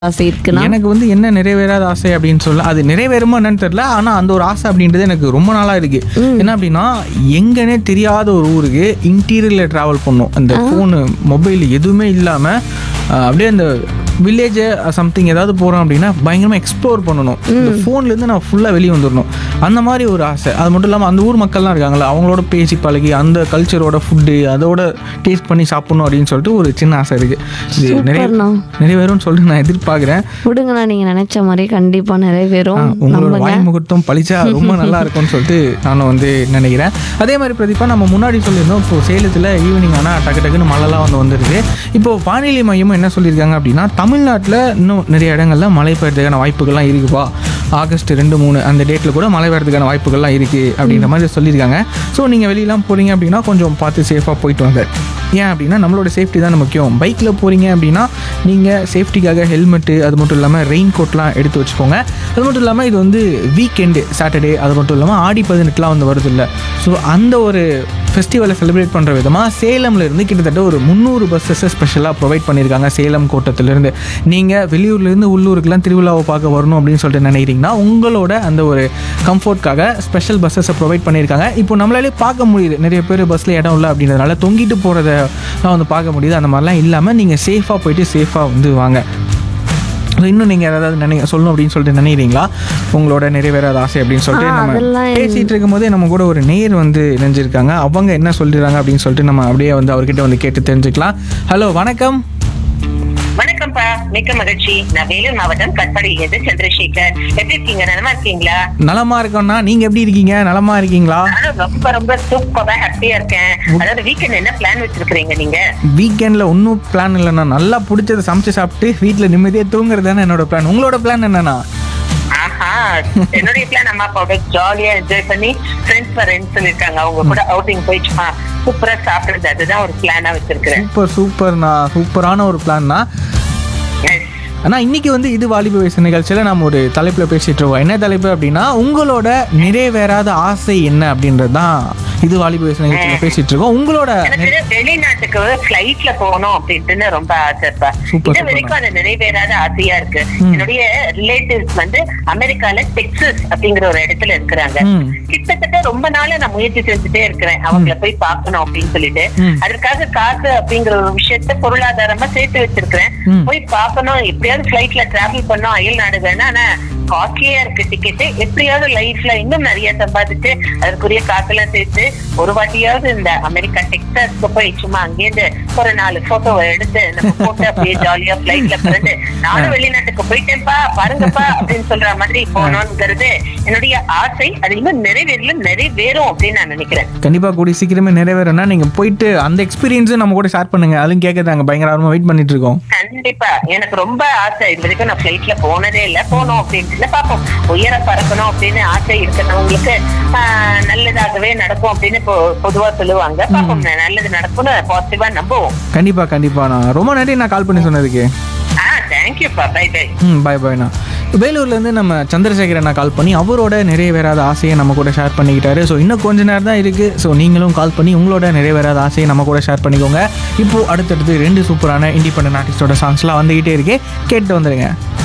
ஆசை இருக்குன்னா? எனக்கு வந்து என்ன நிறைவேறாத ஆசை அப்படின்னு சொல்ல, அது நிறைவேறுமா என்னன்னு தெரியல. ஆனால் அந்த ஒரு ஆசை அப்படின்றது எனக்கு ரொம்ப நாளாக இருக்குது. என்ன அப்படின்னா, எங்கன்னே தெரியாத ஒரு ஊருக்கு இன்டீரியரில் ட்ராவல் பண்ணணும். அந்த ஃபோனு மொபைல் எதுவுமே இல்லாமல் அப்படியே அந்த வில்லேஜ் சம்திங் ஏதாவது போகிறோம் அப்படின்னா பயங்கரமாக எக்ஸ்ப்ளோர் பண்ணணும். இந்த ஃபோன்லேருந்து நான் ஃபுல்லாக வெளியே வந்துடணும். அந்த மாதிரி ஒரு ஆசை. அது மட்டும் இல்லாமல் அந்த ஊர் மக்கள்லாம் இருக்காங்களா, அவங்களோட பேசி பழகி அந்த கல்ச்சரோட ஃபுட்டு அதோட டேஸ்ட் பண்ணி சாப்பிடணும் அப்படின்னு சொல்லிட்டு ஒரு சின்ன ஆசை இருக்குது. இது சூப்பர்ண்ணா. நிறைவேறும்னு சொல்லிட்டு நான் எதிர்பார்க்குறேன். விடுங்கண்ணா, நீங்க நினைச்ச மாதிரி கண்டிப்பா நிறைவேறும். உங்களோட நம்புங்க. வாய் முகூர்த்தம் பழிச்சா ரொம்ப நல்லா இருக்கும்னு சொல்லிட்டு நானும் வந்து நினைக்கிறேன். அதே மாதிரி பிரதீபா, நம்ம முன்னாடி சொல்லியிருந்தோம், இப்போ சேலத்தில் ஈவினிங் ஆனால் டக்கு டக்குன்னு மழைலாம் வந்துருது. இப்போ வானிலை மையமும் என்ன சொல்லியிருக்காங்க அப்படின்னா, தமிழ்நாட்டில் இன்னும் நிறைய இடங்கள்ல மழை பெய்யறதுக்கான வாய்ப்புகள்லாம் இருக்குப்பா. ஆகஸ்ட் 2-3 அந்த டேட்டில் கூட மழை பெய்யறதுக்கான வாய்ப்புகள்லாம் இருக்குது அப்படின்ற மாதிரி சொல்லியிருக்காங்க. ஸோ நீங்கள் வெளியெல்லாம் போகிறீங்க அப்படின்னா கொஞ்சம் பார்த்து சேஃபாக போயிட்டு வாங்க. ஏன் அப்படின்னா நம்மளோட சேஃப்டி தான் முக்கியம். பைக்கில் போகிறீங்க அப்படின்னா நீங்கள் சேஃப்டிக்காக ஹெல்மெட்டு, அது மட்டும் இல்லாமல் ரெயின் கோட்லாம் எடுத்து வச்சுக்கோங்க. அது மட்டும் இல்லாமல் இது வந்து வீக்கெண்டு சாட்டர்டே, அது மட்டும் இல்லாமல் ஆடி 18 வந்து வருது இல்லை. ஸோ அந்த ஒரு ஃபெஸ்டிவலை செலிப்ரேட் பண்ணுற விதமாக சேலமில் இருந்து கிட்டத்தட்ட ஒரு 300 பஸ்ஸஸை ஸ்பெஷலாக ப்ரொவைட் பண்ணியிருக்காங்க. சேலம் கோட்டத்திலேருந்து நீங்கள் வெளியூர்லேருந்து உள்ளூருக்குலாம் திருவிழாவை பார்க்க வரணும் அப்படின்னு சொல்லிட்டு நினைக்கிறீங்கன்னா உங்களோட அந்த ஒரு கம்ஃபர்ட்காக ஸ்பெஷல் பஸ்ஸஸை ப்ரொவைட் பண்ணியிருக்காங்க. இப்போ நம்மளாலே பார்க்க முடியுது, நிறைய பேர் பஸ்ஸில் இடம் இல்லை அப்படின்றதுனால தொங்கிட்டு போகிறதெல்லாம் வந்து பார்க்க முடியுது. அந்த மாதிரிலாம் இல்லாமல் நீங்கள் சேஃபாக போயிட்டு சேஃபாக வந்து வாங்க. இன்னும் நீங்கள் ஏதாவது சொல்லணும் அப்படின்னு சொல்லிட்டு நினைக்கிறீங்களா, உங்களோட நிறைவேறாத ஆசை அப்படின்னு சொல்லிட்டு? நம்ம அதெல்லாம் பேசிகிட்டு இருக்கும்போதே நம்ம கூட ஒரு நேயர் வந்து இணைஞ்சிருக்காங்க. அவங்க என்ன சொல்லிடுறாங்க அப்படின்னு சொல்லிட்டு நம்ம அப்படியே வந்து அவர்கிட்ட வந்து கேட்டு தெரிஞ்சுக்கலாம். ஹலோ, வணக்கம். வணக்கம்ப்பா, மிக்க மகிழ்ச்சி. நான் வேலூர் மாவட்டம் கட்பாடியிலிருந்து சந்திரசேகர். எப்படி இருக்கீங்க? நலமா இருக்கீங்களா? நலமா இருக்கோம்னா, நீங்க எப்படி இருக்கீங்க? நலமா இருக்கீங்களா? நானும் ரொம்ப ரொம்ப சூப்பரா ஹாப்பியா இருக்கேன். அதாவது வீக்கெண்ட் என்ன பிளான் வச்சிருக்கீங்க நீங்க? வீக்கெண்ட்ல ஒன்றும் பிளான் இல்லைண்ணா. நல்லா பிடிச்சதை சமைச்சு சாப்பிட்டு வீட்டில் நிம்மதியாக தூங்குறது தானே என்னோட பிளான். உங்களோட பிளான் என்னண்ணா? ஆஹா, என்னுடைய பிளான் அம்மா அப்பாவோட ஜாலியா என்ஜாய் பண்ணி ஃப்ரெண்ட்ஸ் வரேன்னு சொல்லிருக்காங்க, அவங்க கூட அவுட்டிங் போயிடுச்சுமா சூப்பரா சாப்பிடுறது, அதுதான் ஒரு பிளானா வச்சிருக்கிறேன். சூப்பர்ண்ணா, சூப்பரான ஒரு பிளான்னா. ஆனால் இன்னைக்கு வந்து இது வாலிப வயசு நிகழ்ச்சியில் நம்ம ஒரு தலைப்பில் பேசிகிட்டு இருக்கோம். என்ன தலைப்பு அப்படின்னா, உங்களோட நிறைவேறாத ஆசை என்ன அப்படின்றது தான் இது வாலிப வயசு நிகழ்ச்சியில் பேசிட்டு இருக்கோம். உங்களோட எனக்கு வெளிநாட்டுக்கு ஃபிளைட்ல போகணும் அப்படின்ட்டு ரொம்ப ஆசைப்பா. இது வரைக்கும் அது நிறைவேறாத ஆசையா இருக்கு. என்னுடைய ரிலேட்டிவ்ஸ் வந்து அமெரிக்கால டெக்சஸ் அப்படிங்கிற ஒரு இடத்துல இருக்கிறாங்க. கிட்டத்தட்ட ரொம்ப நாளா நான் முயற்சி செஞ்சுட்டே இருக்கிறேன் அவங்கள போய் பார்க்கணும் அப்படின்னு சொல்லிட்டு. அதற்காக காசு அப்படிங்கிற ஒரு விஷயத்த பொருளாதாரமா சேர்த்து வச்சிருக்கிறேன். போய் பார்க்கணும், எப்படியாவது ஃபிளைட்ல டிராவல் பண்ணோம் அயல் நாடுகள்னா. ஆனா காஸ்ட்லியா இருக்கு டிக்கெட். எப்படியாவது லைஃப்ல இன்னும் நிறைய சம்பாதிச்சு அதற்குரிய காசெல்லாம் சேர்த்து ஒரு வாட்டியாவது இந்த அமெரிக்கா டெக்சாஸ்க்கு போய் சும்மா அங்கேருந்து ஒரு 4 போட்டோ எடுத்து நம்ம போட்டு அப்படியே ஜாலியா பிளைட்ல பிறந்து நானும் வெளிநாட்டுக்கு போயிட்டேன்ப்பா பாருங்கப்பா அப்படின்னு சொல்ற மாதிரி போனோங்கிறது என்னுடைய ஆசை. அது இன்னும் நிறைவேறும் அப்படின்னு நான் நினைக்கிறேன். கண்டிப்பா கூடி சீக்கிரமே நிறைவேறனா நீங்க போயிட்டு அந்த எக்ஸ்பீரியன்ஸும் நம்ம கூட ஷேர் பண்ணுங்க. அதுவும் கேட்கறாங்க, பயங்கரமா வெயிட் பண்ணிட்டு இருக்கோம். கண்டிப்பா, எனக்கு ரொம்ப ஆசை. இது வரைக்கும் நான் பிளைட்ல போனதே இல்லை, போனோம் அப்படின்னு பாப்போம். உயர பறக்கணும் அப்படின்னு ஆசை இருக்கிறவங்களுக்கு நல்லதாகவே நடக்கும் அப்படின்னு பொதுவா சொல்லுவாங்க. பாப்போம், நல்லது நடக்கும்னு பாசிட்டிவா நம்புவோம். கண்டிப்பா நான் ரொம்ப நன்றி நான் கால் பண்ணி சொன்னதுக்கு. தேங்க்யூப்பா, பை பை. பாய்ண்ணா. வேலூர்லேருந்து நம்ம சந்திரசேகர் அண்ணா கால் பண்ணி அவரோட நிறைவேறாத ஆசையை நம்ம கூட ஷேர் பண்ணிக்கிட்டாரு. ஸோ இன்னும் கொஞ்ச நேரம் தான் இருக்குது. ஸோ நீங்களும் கால் பண்ணி உங்களோட நிறைவேறாத ஆசையை நம்ம கூட ஷேர் பண்ணிக்கோங்க. இப்போது அடுத்தடுத்து 2 சூப்பரான இண்டிபெண்டன்ட் ஆர்டிஸ்டோட சாங்ஸ்லாம் வந்துக்கிட்டே இருக்கே, கேட்டு வந்துடுங்க.